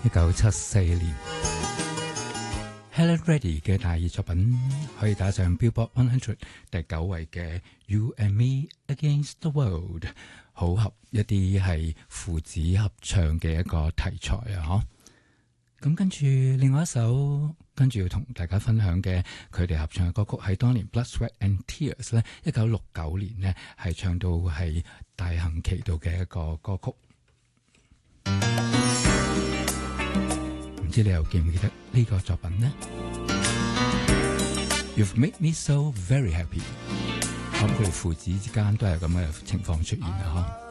1974年 Helen Reddy 嘅大熱作品，可以打上 Billboard 100第9位嘅 You and Me Against the World， 好合一啲係父子合唱嘅一個題材啊！咁跟住另外一首，跟住要同大家分享嘅佢哋合唱嘅歌曲，喺當年 Blood, Sweat and Tears 咧，1969年呢係唱到係大行其道嘅一個歌曲。唔知你又記唔記得呢個作品呢？ You've made me so very happy。我諗佢哋父子之間都係咁嘅情況出現啊！